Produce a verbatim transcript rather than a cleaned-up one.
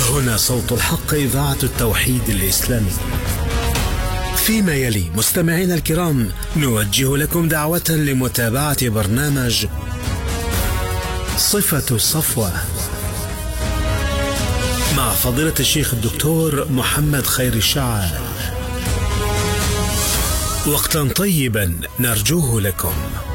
هنا صوت الحق، إذاعة التوحيد الإسلامي. فيما يلي مستمعينا الكرام نوجه لكم دعوة لمتابعة برنامج صفة الصفوة مع فضيلة الشيخ الدكتور محمد خير الشعال. وقتا طيبا نرجوه لكم.